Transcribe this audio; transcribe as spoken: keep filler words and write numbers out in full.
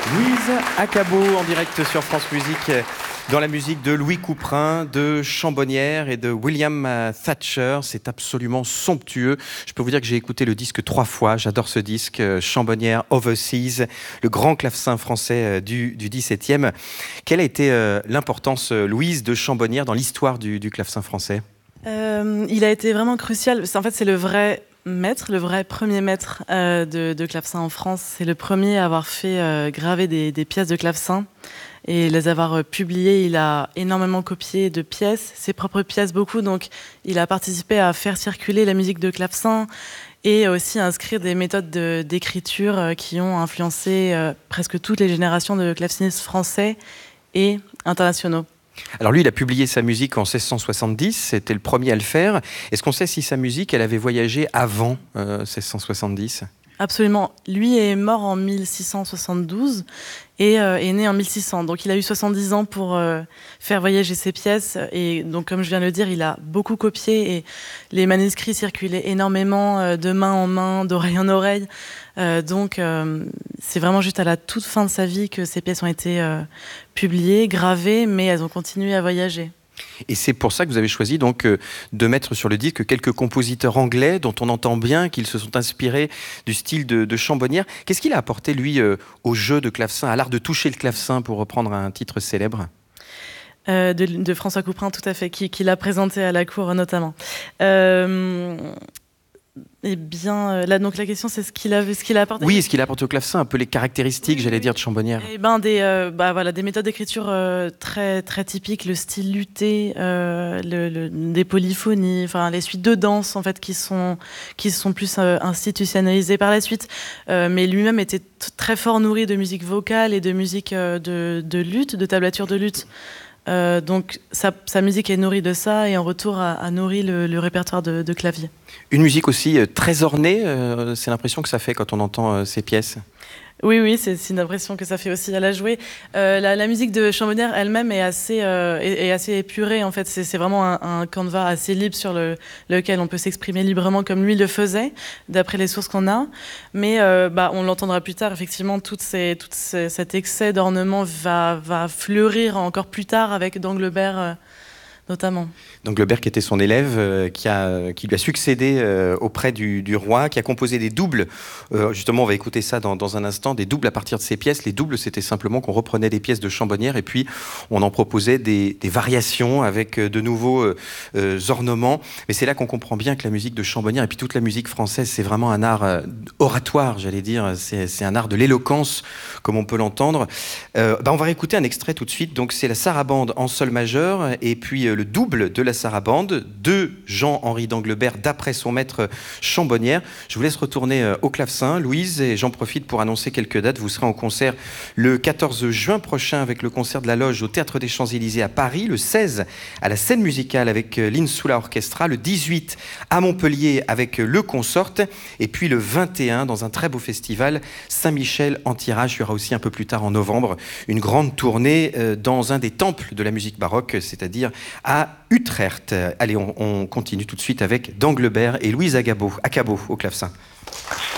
Louise Acabo en direct sur France Musique, dans la musique de Louis Couperin, de Chambonnière et de William Thatcher. C'est absolument somptueux. Je peux vous dire que j'ai écouté le disque trois fois. J'adore ce disque, Chambonnière Overseas, le grand clavecin français du, du dix-septième. Quelle a été euh, l'importance, Louise, de Chambonnière dans l'histoire du, du clavecin français ? euh, Il a été vraiment crucial. En fait, c'est le vrai maître, le vrai premier maître euh, de, de clavecin en France. C'est le premier à avoir fait euh, graver des, des pièces de clavecin et les avoir euh, publiées. Il a énormément copié de pièces, ses propres pièces beaucoup, donc il a participé à faire circuler la musique de clavecin et aussi à inscrire des méthodes de, d'écriture euh, qui ont influencé euh, presque toutes les générations de clavecinistes français et internationaux. Alors lui, il a publié sa musique en seize cent soixante-dix, c'était le premier à le faire. Est-ce qu'on sait si sa musique, elle avait voyagé avant euh, seize cent soixante-dix ? Absolument. Lui est mort en mille six cent soixante-douze et euh, est né en mille six cents. Donc il a eu soixante-dix ans pour euh, faire voyager ses pièces. Et donc, comme je viens de le dire, il a beaucoup copié et les manuscrits circulaient énormément euh, de main en main, d'oreille en oreille. Euh, donc euh, c'est vraiment juste à la toute fin de sa vie que ces pièces ont été euh, publiées, gravées, mais elles ont continué à voyager. Et c'est pour ça que vous avez choisi donc euh, de mettre sur le disque quelques compositeurs anglais dont on entend bien qu'ils se sont inspirés du style de, de Chambonnière. Qu'est-ce qu'il a apporté, lui, euh, au jeu de clavecin, à l'art de toucher le clavecin, pour reprendre un titre célèbre ? euh, de, de François Couperin, tout à fait, qui, qui l'a présenté à la cour notamment. Euh, Eh bien, euh, là, donc la question, c'est ce qu'il a, ce qu'il a apporté. Oui, ce qu'il apporte au clavecin, un peu les caractéristiques, oui, j'allais oui. dire, de Chambonnière. Eh ben, des, euh, bah, voilà, des méthodes d'écriture euh, très, très typiques, le style luté, euh, le, le, des polyphonies, enfin, les suites de danse, en fait, qui sont, qui sont plus euh, institutionnalisées par la suite. Euh, mais lui-même était t- très fort nourri de musique vocale et de musique euh, de, de lutte, de tablature de lutte. Euh, donc sa, sa musique est nourrie de ça et en retour a, a nourri le, le répertoire de, de clavier. Une musique aussi euh, très ornée, euh, c'est l'impression que ça fait quand on entend euh, ces pièces. Oui, oui, c'est, c'est une impression que ça fait aussi à la jouer. Euh, la, la musique de Chambonnière elle-même est assez, euh, est, est assez épurée. En fait, c'est, c'est vraiment un, un canevas assez libre sur le, lequel on peut s'exprimer librement comme lui le faisait, d'après les sources qu'on a. Mais euh, bah, on l'entendra plus tard. Effectivement, tout ces, tout ces, cet excès d'ornement va, va fleurir encore plus tard avec Danglebert. Euh, notamment. Danglebert, qui était son élève, euh, qui, a, qui lui a succédé euh, auprès du, du roi, qui a composé des doubles. Euh, justement, on va écouter ça dans, dans un instant, des doubles à partir de ses pièces. Les doubles, c'était simplement qu'on reprenait des pièces de Chambonnière et puis on en proposait des, des variations avec de nouveaux euh, euh, ornements. Mais c'est là qu'on comprend bien que la musique de Chambonnière et puis toute la musique française, c'est vraiment un art euh, oratoire, j'allais dire. C'est, c'est un art de l'éloquence, comme on peut l'entendre. Euh, bah on va réécouter un extrait tout de suite. Donc, c'est la sarabande en sol majeur et puis euh, le double de la sarabande de Jean-Henri Danglebert d'après son maître Chambonnière. Je vous laisse retourner euh, au clavecin, Louise, et j'en profite pour annoncer quelques dates. Vous serez en concert le quatorze juin prochain avec le concert de la Loge au Théâtre des Champs-Élysées à Paris, le seize à la Scène Musicale avec euh, l'Insula Orchestra, le dix-huit à Montpellier avec euh, le Consort, et puis le vingt et un dans un très beau festival Saint-Michel en Tirage. Il y aura aussi un peu plus tard en novembre une grande tournée euh, dans un des temples de la musique baroque, c'est-à-dire à Utrecht. Allez, on, on continue tout de suite avec Danglebert et Louise Acabo, Acabo au clavecin.